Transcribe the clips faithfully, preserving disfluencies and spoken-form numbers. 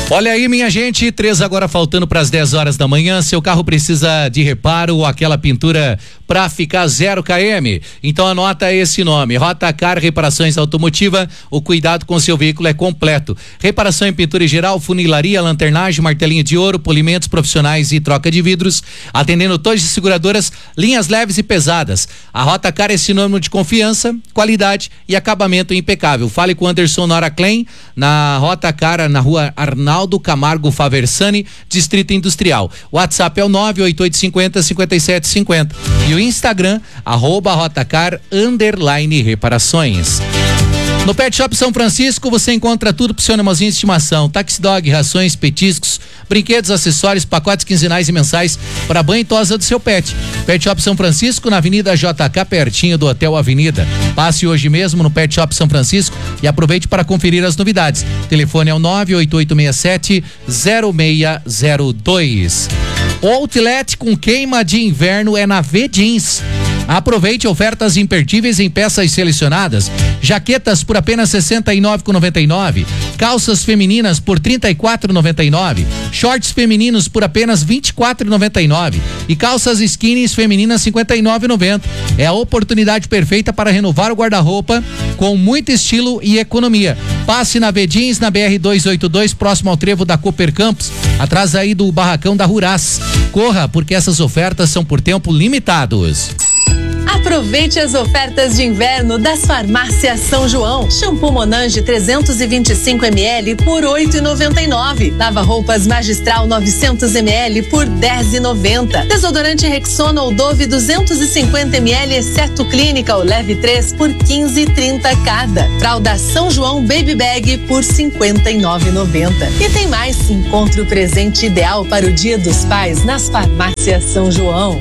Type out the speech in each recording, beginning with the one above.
Olha aí, minha gente, três agora faltando para as dez horas da manhã. Seu carro precisa de reparo ou aquela pintura para ficar zero quilômetros? Então anota esse nome: Rotacar Reparações Automotiva. O cuidado com seu veículo é completo. Reparação em pintura em geral, funilaria, lanternagem, martelinho de ouro, polimentos profissionais e troca de vidros. Atendendo todas as seguradoras, linhas leves e pesadas. A Rotacar é sinônimo de confiança, qualidade e acabamento impecável. Fale com Anderson Nora Klein na Rotacar, na rua Arnaldo Camargo Faversani, Distrito Industrial. O WhatsApp é o nove oito oito cinco zero, cinco sete cinco zero e o Instagram, arroba Rotacar underline reparações. No Pet Shop São Francisco você encontra tudo pro seu animalzinho de estimação: taxi dog, rações, petiscos, brinquedos, acessórios, pacotes quinzenais e mensais para banho e tosa do seu pet. Pet Shop São Francisco, na Avenida J K, pertinho do Hotel Avenida. Passe hoje mesmo no Pet Shop São Francisco e aproveite para conferir as novidades. Telefone é o nove oito oito seis sete zero seis zero dois. O Outlet com queima de inverno é na V-Jeans. Aproveite ofertas imperdíveis em peças selecionadas. Jaquetas por apenas sessenta e nove reais e noventa e nove centavos. Calças femininas por trinta e quatro reais e noventa e nove centavos. Shorts femininos por apenas vinte e quatro reais e noventa e nove centavos. E calças skinnies femininas cinquenta e nove reais e noventa centavos. É a oportunidade perfeita para renovar o guarda-roupa com muito estilo e economia. Passe na V-Jeans, na B R duzentos e oitenta e dois, próximo ao trevo da Cooper Campos, atrás aí do barracão da Ruras. Corra, porque essas ofertas são por tempo limitados. Aproveite as ofertas de inverno das Farmácias São João. Shampoo Monange trezentos e vinte e cinco mililitros por oito reais e noventa e nove centavos. Lava roupas Magistral novecentos mililitros por dez reais e noventa centavos. Desodorante Rexona ou Dove duzentos e cinquenta mililitros, exceto Clínica ou Leve três por quinze reais e trinta centavos cada. Fralda São João Baby Bag por cinquenta e nove reais e noventa centavos. E tem mais. Encontre o presente ideal para o Dia dos Pais nas Farmácias São João.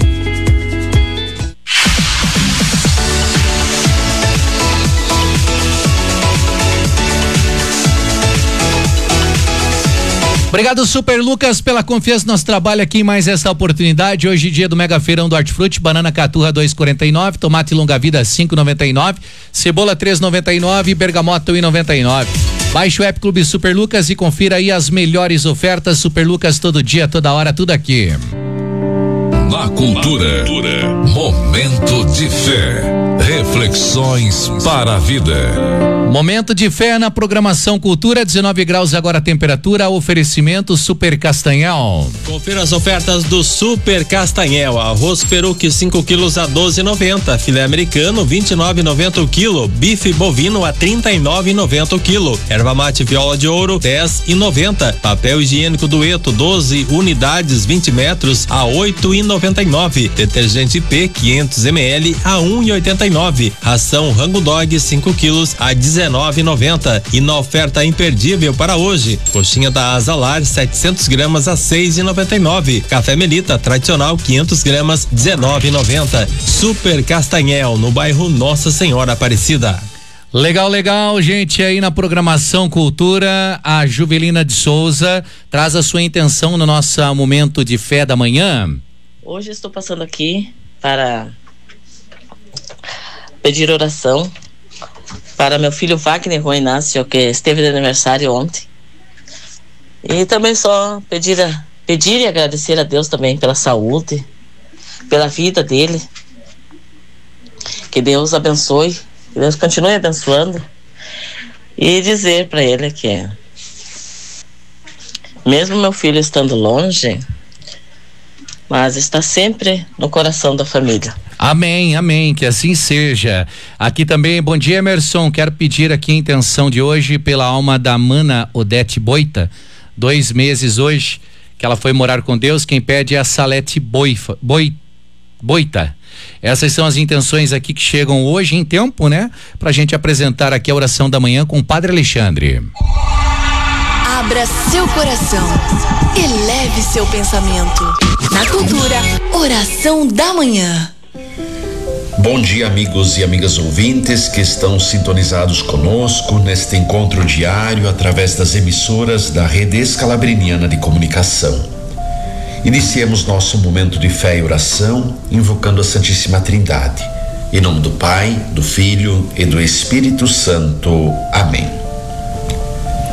Obrigado, Super Lucas, pela confiança no nosso trabalho aqui em mais essa oportunidade. Hoje, dia do Mega Feirão do Hortifruti. Banana caturra dois reais e quarenta e nove, tomate longa vida cinco reais e noventa e nove, cebola três reais e noventa e nove, bergamota um real e noventa e nove. Baixe o app Clube Super Lucas e confira aí as melhores ofertas. Super Lucas, todo dia, toda hora, tudo aqui. Na cultura, momento de fé, reflexões para a vida. Momento de fé na programação Cultura, dezenove graus agora a temperatura, oferecimento Super Castanhal. Confira as ofertas do Super Castanhal: arroz peruque cinco quilos a doze reais e noventa centavos, filé americano vinte e nove reais e noventa centavos o quilo, bife bovino a trinta e nove reais e noventa centavos o quilo, erva mate viola de ouro dez reais e noventa centavos, papel higiênico Dueto doze unidades vinte metros a oito reais e noventa e nove centavos, detergente P quinhentos mililitros a um real e oitenta e nove centavos, ração Rango Dog cinco quilos a dezenove reais e noventa centavos. E na oferta imperdível para hoje, coxinha da Azalar setecentos gramas a seis reais e noventa e nove centavos, café Melita tradicional quinhentos gramas dezenove reais e noventa centavos. Super Castanhal, no bairro Nossa Senhora Aparecida. Legal, legal, gente, aí na programação Cultura, a Juvelina de Souza traz a sua intenção no nosso momento de fé da manhã. Hoje estou passando aqui para pedir oração para meu filho Wagner Juan Inácio, que esteve de aniversário ontem. E também só pedir, a, pedir e agradecer a Deus também pela saúde, pela vida dele. Que Deus abençoe, que Deus continue abençoando. E dizer para ele que, mesmo meu filho estando longe, mas está sempre no coração da família. Amém, amém, que assim seja. Aqui também, bom dia, Emerson, quero pedir aqui a intenção de hoje pela alma da Mana Odete Boita, dois meses hoje, que ela foi morar com Deus. Quem pede é a Salete Boifa, Boi, Boita. Essas são as intenções aqui que chegam hoje em tempo, né? Pra gente apresentar aqui a oração da manhã com o Padre Alexandre. Abra seu coração, eleve seu pensamento. Na Cultura, oração da manhã. Bom dia, amigos e amigas ouvintes que estão sintonizados conosco neste encontro diário através das emissoras da Rede Escalabriniana de Comunicação. Iniciemos nosso momento de fé e oração invocando a Santíssima Trindade. Em nome do Pai, do Filho e do Espírito Santo. Amém.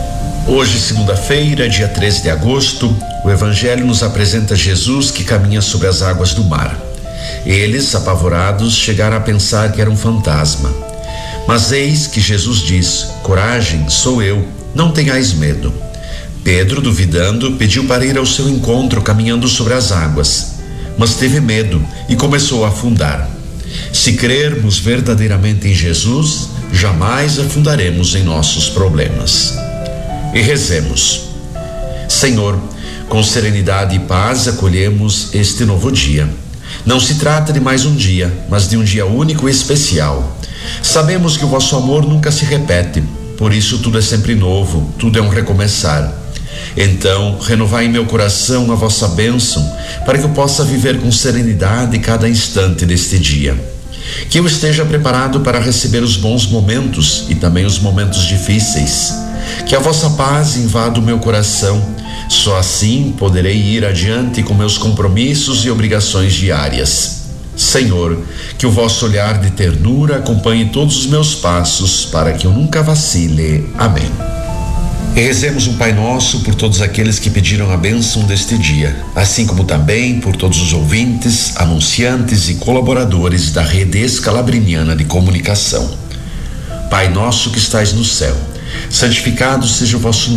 Hoje, segunda-feira, dia treze de agosto, o Evangelho nos apresenta Jesus que caminha sobre as águas do mar. Eles, apavorados, chegaram a pensar que era um fantasma. Mas eis que Jesus diz: coragem, sou eu, não tenhais medo. Pedro, duvidando, pediu para ir ao seu encontro caminhando sobre as águas, mas teve medo e começou a afundar. Se crermos verdadeiramente em Jesus, jamais afundaremos em nossos problemas. E rezemos: Senhor, com serenidade e paz acolhemos este novo dia. Não se trata de mais um dia, mas de um dia único e especial. Sabemos que o vosso amor nunca se repete, por isso tudo é sempre novo, tudo é um recomeçar. Então, renovai em meu coração a vossa bênção, para que eu possa viver com serenidade cada instante deste dia. Que eu esteja preparado para receber os bons momentos e também os momentos difíceis. Que a vossa paz invada o meu coração. Só assim poderei ir adiante com meus compromissos e obrigações diárias. Senhor, que o vosso olhar de ternura acompanhe todos os meus passos, para que eu nunca vacile. Amém. E rezemos um Pai Nosso por todos aqueles que pediram a bênção deste dia, assim como também por todos os ouvintes, anunciantes e colaboradores da Rede Escalabriniana de Comunicação. Pai nosso que estais no céu, santificado seja o vosso nome.